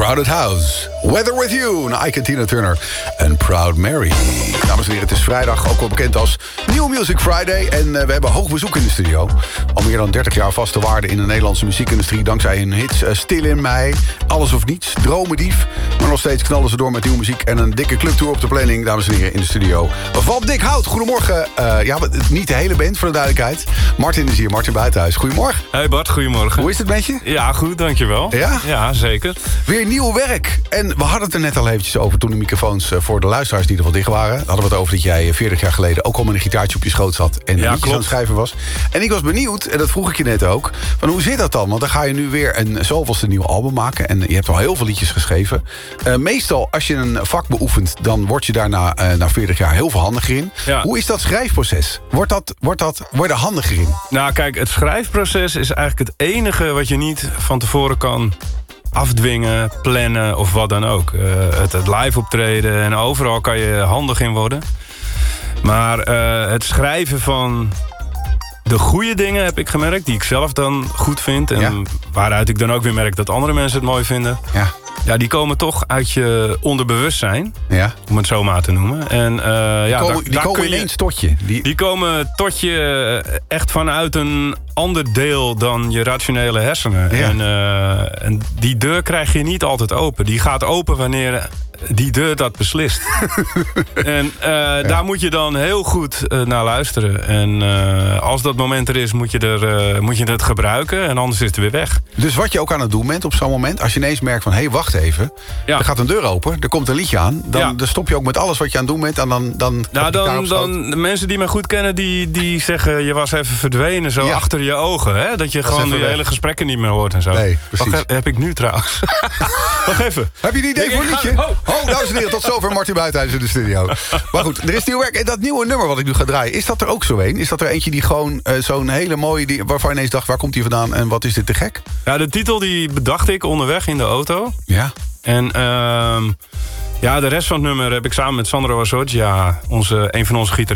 Crowded House, Weather With You, Ike en Tina Turner en Proud Mary. Dames en heren, het is vrijdag, ook wel bekend als New Music Friday. En we hebben hoog bezoek in de studio. Al meer dan 30 jaar vaste waarde in de Nederlandse muziekindustrie, dankzij hun hits Stil in Mei, Alles of Niets, Dromendief. Maar nog steeds knallen ze door met nieuwe muziek en een dikke clubtour op de planning, dames en heren, in de studio. Van Dick Hout, goedemorgen. Niet de hele band, voor de duidelijkheid. Martin is hier, Martin Buitenhuis. Goedemorgen. Hey Bart, goedemorgen. Hoe is het met je? Ja, goed, dankjewel. Ja? Ja, zeker. Weer nieuw werk. En we hadden het er net al eventjes over toen de microfoons voor de luisteraars die er wel dicht waren. Hadden we het over dat jij 40 jaar geleden ook al met een gitaartje op je schoot zat en liedjes aan het schrijven was. En ik was benieuwd, en dat vroeg ik je net ook, van hoe zit dat dan? Want dan ga je nu weer een zoveelste nieuw album maken en je hebt al heel veel liedjes geschreven. Meestal als je een vak beoefent, dan word je daarna na 40 jaar heel veel handiger in. Ja. Hoe is dat schrijfproces? Word je handiger in? Nou kijk, het schrijfproces is eigenlijk het enige wat je niet van tevoren kan afdwingen, plannen of wat dan ook. Het live optreden en overal kan je handig in worden. Maar het schrijven van de goede dingen heb ik gemerkt, die ik zelf dan goed vind. En waaruit ik dan ook weer merk dat andere mensen het mooi vinden. Ja, die komen toch uit je onderbewustzijn, om het zo maar te noemen. En, die komen ineens tot je. Die komen tot je echt vanuit een ander deel dan je rationele hersenen. Ja. En die deur krijg je niet altijd open. Die gaat open wanneer die deur dat beslist. En daar moet je dan heel goed naar luisteren. En als dat moment er is, moet je het gebruiken. En anders is het weer weg. Dus wat je ook aan het doen bent op zo'n moment, als je ineens merkt van, hé, wacht even. Er gaat een deur open, er komt een liedje aan. Dan stop je ook met alles wat je aan het doen bent. En dan de mensen die mij goed kennen, die zeggen, je was even verdwenen zo achter je ogen. Hè? Dat je gewoon die hele gesprekken niet meer hoort en zo. Nee, precies. Wacht, heb ik nu trouwens. Wacht even. Heb je een idee voor een liedje? Dames en heren, tot zover Martin Buitenhuis in de studio. Maar goed, er is nieuw werk. En dat nieuwe nummer wat ik nu ga draaien, is dat er ook zo een? Is dat er eentje die gewoon zo'n hele mooie, waarvan je ineens dacht, waar komt die vandaan en wat is dit te gek? Ja, de titel die bedacht ik onderweg in de auto. Ja. En de rest van het nummer heb ik samen met Sandro Asoggia, een van onze gitaristen,